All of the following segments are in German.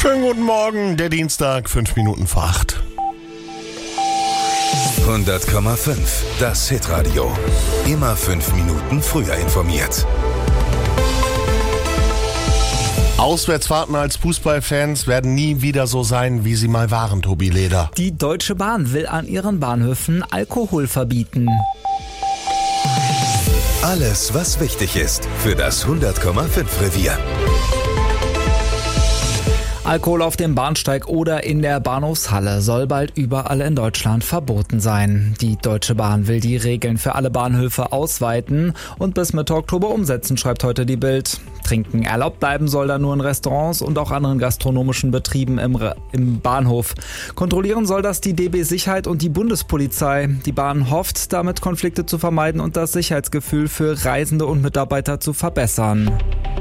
Schönen guten Morgen, der Dienstag, 5 Minuten vor 8. 100,5, das Hitradio. Immer 5 Minuten früher informiert. Auswärtsfahrten als Fußballfans werden nie wieder so sein, wie sie mal waren, Tobi Leder. Die Deutsche Bahn will an ihren Bahnhöfen Alkohol verbieten. Alles, was wichtig ist für das 100,5 Revier. Alkohol auf dem Bahnsteig oder in der Bahnhofshalle soll bald überall in Deutschland verboten sein. Die Deutsche Bahn will die Regeln für alle Bahnhöfe ausweiten und bis Mitte Oktober umsetzen, schreibt heute die Bild. Trinken erlaubt bleiben soll dann nur in Restaurants und auch anderen gastronomischen Betrieben im Bahnhof. Kontrollieren soll das die DB Sicherheit und die Bundespolizei. Die Bahn hofft, damit Konflikte zu vermeiden und das Sicherheitsgefühl für Reisende und Mitarbeiter zu verbessern.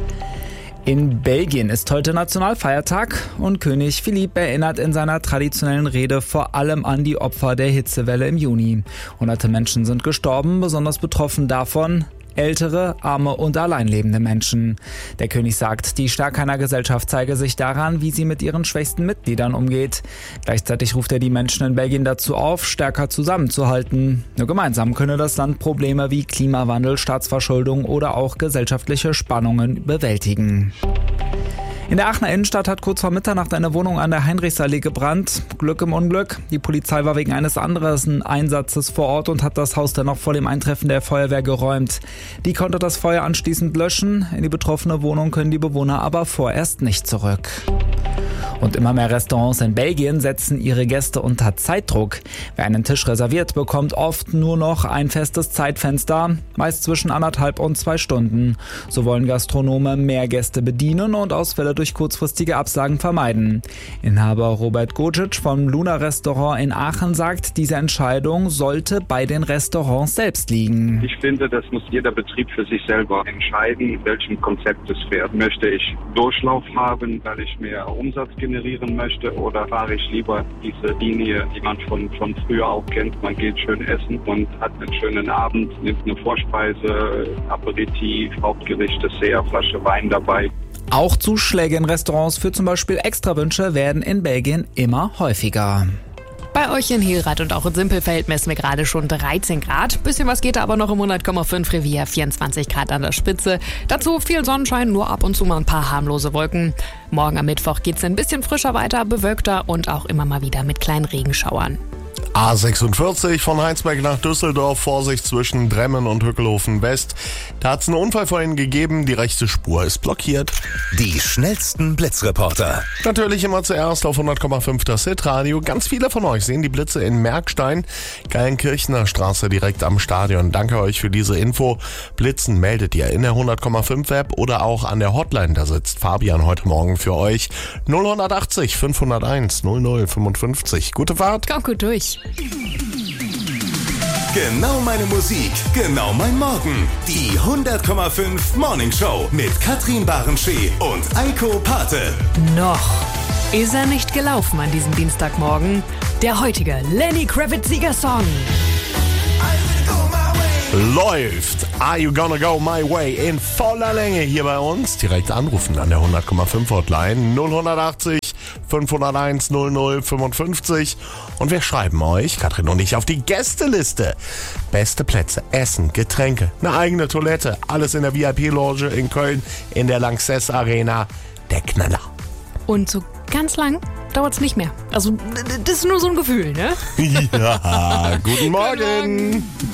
In Belgien ist heute Nationalfeiertag und König Philippe erinnert in seiner traditionellen Rede vor allem an die Opfer der Hitzewelle im Juni. Hunderte Menschen sind gestorben, besonders betroffen davon ältere, arme und alleinlebende Menschen. Der König sagt, die Stärke einer Gesellschaft zeige sich daran, wie sie mit ihren schwächsten Mitgliedern umgeht. Gleichzeitig ruft er die Menschen in Belgien dazu auf, stärker zusammenzuhalten. Nur gemeinsam könne das Land Probleme wie Klimawandel, Staatsverschuldung oder auch gesellschaftliche Spannungen bewältigen. In der Aachener Innenstadt hat kurz vor Mitternacht eine Wohnung an der Heinrichsallee gebrannt. Glück im Unglück. Die Polizei war wegen eines anderen Einsatzes vor Ort und hat das Haus dann noch vor dem Eintreffen der Feuerwehr geräumt. Die konnte das Feuer anschließend löschen. In die betroffene Wohnung können die Bewohner aber vorerst nicht zurück. Und immer mehr Restaurants in Belgien setzen ihre Gäste unter Zeitdruck. Wer einen Tisch reserviert, bekommt oft nur noch ein festes Zeitfenster, meist zwischen 1,5 und 2 Stunden. So wollen Gastronomen mehr Gäste bedienen und Ausfälle durch kurzfristige Absagen vermeiden. Inhaber Robert Godzic vom Luna Restaurant in Aachen sagt, diese Entscheidung sollte bei den Restaurants selbst liegen. Ich finde, das muss jeder Betrieb für sich selber entscheiden, welchem Konzept es fährt. Möchte ich Durchlauf haben, weil ich mehr Umsatz generieren möchte, oder fahre ich lieber diese Linie, die man von früher auch kennt. Man geht schön essen und hat einen schönen Abend, nimmt eine Vorspeise, Aperitif, Hauptgericht, Dessert, Flasche Wein dabei. Auch Zuschläge in Restaurants für zum Beispiel Extrawünsche werden in Belgien immer häufiger. Bei euch in Hilrath und auch in Simpelfeld messen wir gerade schon 13 Grad. Bisschen was geht aber noch im 100,5 Revier, 24 Grad an der Spitze. Dazu viel Sonnenschein, nur ab und zu mal ein paar harmlose Wolken. Morgen am Mittwoch geht's ein bisschen frischer weiter, bewölkter und auch immer mal wieder mit kleinen Regenschauern. A46 von Heinsberg nach Düsseldorf, Vorsicht zwischen Dremmen und Hückelhofen West. Da hat es einen Unfall vorhin gegeben, die rechte Spur ist blockiert. Die schnellsten Blitzreporter. Natürlich immer zuerst auf 100,5 das Hitradio. Ganz viele von euch sehen die Blitze in Merkstein, Geilenkirchener Straße direkt am Stadion. Danke euch für diese Info. Blitzen meldet ihr in der 100,5 App oder auch an der Hotline. Da sitzt Fabian heute Morgen für euch. 0180 501 0055. Gute Fahrt. Kommt gut durch. Genau meine Musik, genau mein Morgen. Die 100,5 Morning Show mit Katrin Barenschee und Eiko Pate. Noch ist er nicht gelaufen an diesem Dienstagmorgen. Der heutige Lenny Kravitz Siegersong. Läuft Are You Gonna Go My Way in voller Länge hier bei uns. Direkt anrufen an der 100,5 Hotline 0180 501 0055 und wir schreiben euch, Katrin und ich, auf die Gästeliste. Beste Plätze, Essen, Getränke, eine eigene Toilette, alles in der VIP-Loge in Köln in der Lanxess Arena. Der Knaller. Und so ganz lang dauert's nicht mehr. Also das ist nur so ein Gefühl, ne? Ja, guten Morgen.